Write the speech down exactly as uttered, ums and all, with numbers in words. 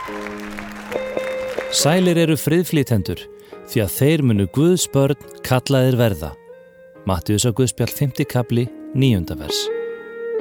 Sælir eru friðflytendur, því að þeir munu Guðs börn kallaðir verða. Mattheusarguðspjall fimmti kafli, níunda vers.